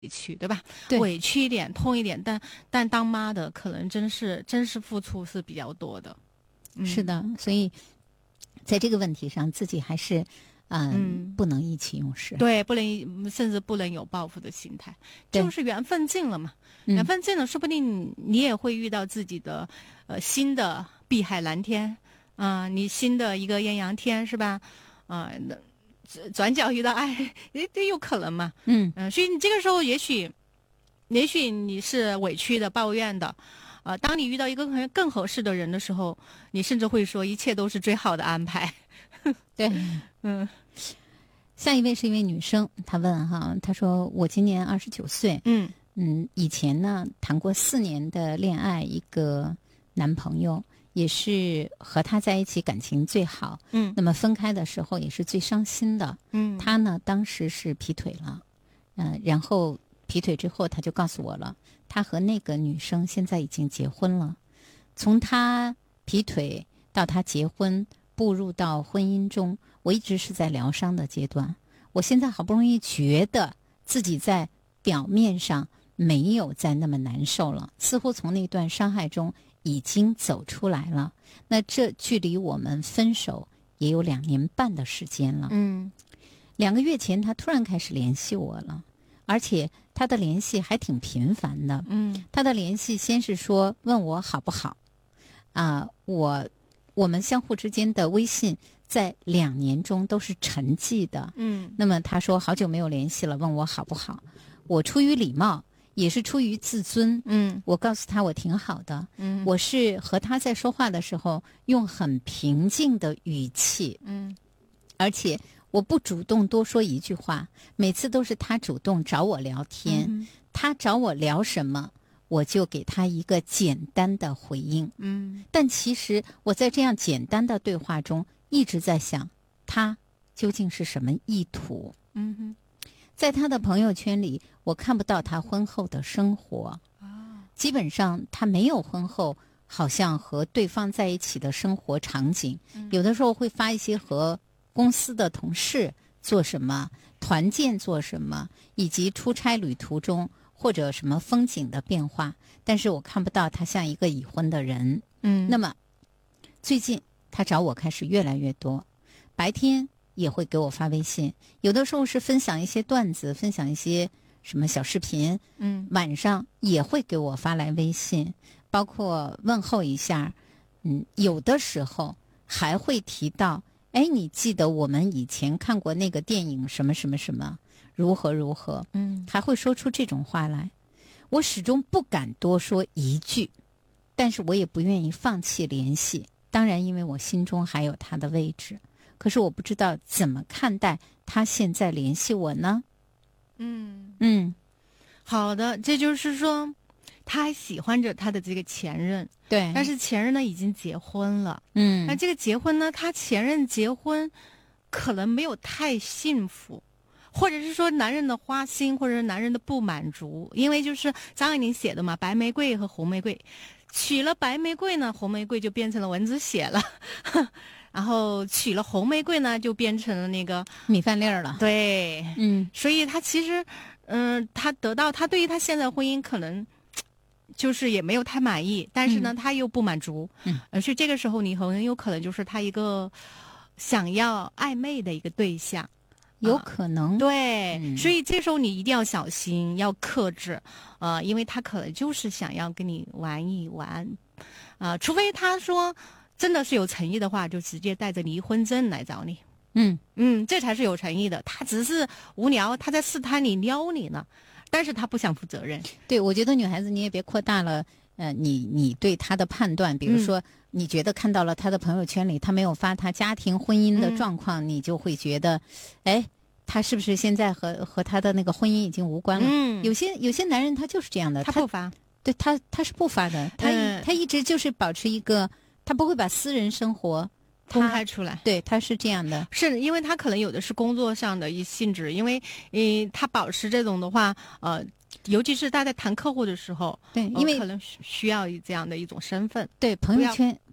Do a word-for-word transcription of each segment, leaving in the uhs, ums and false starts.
委屈，对吧？ 对， 委屈一点，痛一点，但但当妈的可能真是真是付出是比较多的。嗯、 是的，所以在这个问题上，自己还是嗯、 嗯不能意气用事。 对，不能，甚至不能有报复的心态，就是缘分尽了嘛。缘分尽了，说不定你也会遇到自己的呃新的碧海蓝天啊、呃，你新的一个艳阳天是吧？啊、呃，那转角遇到爱，也也有可能嘛。 嗯嗯、呃，所以你这个时候也许，也许你是委屈的、抱怨的，呃，当你遇到一个更更合适的人的时候，你甚至会说一切都是最好的安排。 对， 嗯。 下一位是一位女生，她问哈，她说我今年二十九岁， 嗯嗯，以前呢谈过四年的恋爱，一个男朋友也是和他在一起感情最好， 嗯， 那么分开的时候也是最伤心的， 嗯， 他呢当时是劈腿了，嗯、呃，然后劈腿之后他就告诉我了，他和那个女生现在已经结婚了，从他劈腿到他结婚，步入到婚姻中，我一直是在疗伤的阶段。我现在好不容易觉得自己在表面上没有再那么难受了，似乎从那段伤害中已经走出来了。那这距离我们分手也有两年半的时间了。 嗯， 两个月前他突然开始联系我了，而且他的联系还挺频繁的。 嗯， 他的联系先是说问我好不好，啊、呃，我我们相互之间的微信在两年中都是沉寂的。 嗯， 那么他说好久没有联系了，问我好不好。我出于礼貌，也是出于自尊， 嗯， 我告诉他我挺好的。 嗯， 我是和他在说话的时候用很平静的语气， 嗯， 而且我不主动多说一句话，每次都是他主动找我聊天。 嗯， 他找我聊什么，我就给他一个简单的回应。 嗯， 但其实我在这样简单的对话中一直在想，他究竟是什么意图。 嗯哼， 在他的朋友圈里，我看不到他婚后的生活。基本上他没有婚后好像和对方在一起的生活场景。嗯、有的时候会发一些和公司的同事做什么，团建做什么，以及出差旅途中或者什么风景的变化，但是我看不到他像一个已婚的人。 嗯， 那么最近他找我开始越来越多，白天也会给我发微信，有的时候是分享一些段子，分享一些什么小视频， 嗯， 晚上也会给我发来微信，包括问候一下，嗯，有的时候还会提到，哎，你记得我们以前看过那个电影什么什么什么，如何如何， 嗯， 还会说出这种话来。我始终不敢多说一句，但是我也不愿意放弃联系，当然因为我心中还有他的位置，可是我不知道怎么看待他现在联系我呢？ 嗯嗯， 好的，这就是说他还喜欢着他的这个前任， 对， 但是前任呢已经结婚了。 嗯， 那这个结婚呢，他前任结婚可能没有太幸福，或者是说男人的花心，或者是男人的不满足，因为就是张爱玲写的嘛，白玫瑰和红玫瑰，娶了白玫瑰呢，红玫瑰就变成了蚊子血了。然后娶了红玫瑰呢，就变成了那个米饭粒儿了。 对， 嗯， 所以他其实，嗯、呃，他得到他对于他现在婚姻可能就是也没有太满意，但是呢， 嗯、 他又不满足， 嗯， 而是这个时候你很有可能就是他一个想要暧昧的一个对象， 有可能， 啊、对、 嗯， 所以这时候你一定要小心，要克制，呃，因为他可能就是想要跟你玩一玩，啊、呃，除非他说。真的是有诚意的话，就直接带着离婚证来找你。 嗯嗯，这才是有诚意的。他只是无聊，他在试探你撩你呢，但是他不想负责任。 对，我觉得女孩子你也别扩大了，呃，你你对他的判断，比如说、嗯、你觉得看到了他的朋友圈里他没有发他家庭婚姻的状况，嗯、你就会觉得，哎，他是不是现在和和他的那个婚姻已经无关了？ 嗯， 有些有些男人他就是这样的， 他不发， 对他他是不发的，他、嗯、他一直就是保持一个。他不会把私人生活公开出来， 对，他是这样的， 是因为他可能有的是工作上的一性质，因为，呃，他保持这种的话，呃，尤其是他在谈客户的时候， 对，因为、 呃、可能需要这样的一种身份， 对朋友圈，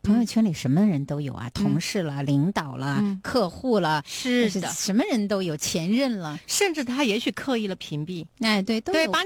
朋友圈里什么人都有啊，同事了、领导了、 嗯客户了， 是的， 什么人都有，前任了， 甚至他也许刻意了屏蔽， 哎，对，都有对，把